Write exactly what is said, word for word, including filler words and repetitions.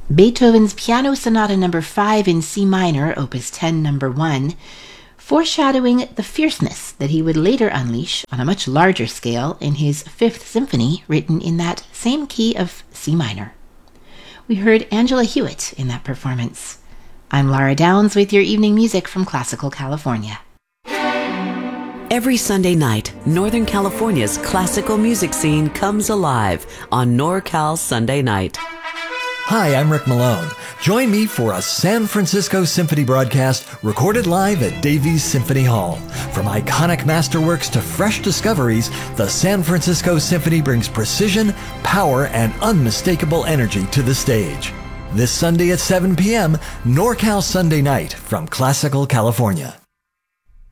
Beethoven's Piano Sonata number five in C minor, opus ten number one, foreshadowing the fierceness that he would later unleash on a much larger scale in his Fifth Symphony, written in that same key of C minor. We heard Angela Hewitt in that performance. I'm Laura Downs with your evening music from Classical California. Every Sunday night, Northern California's classical music scene comes alive on NorCal Sunday Night. Hi, I'm Rick Malone. Join me for a San Francisco Symphony broadcast recorded live at Davies Symphony Hall. From iconic masterworks to fresh discoveries, the San Francisco Symphony brings precision, power, and unmistakable energy to the stage. This Sunday at seven p.m., NorCal Sunday Night from Classical California.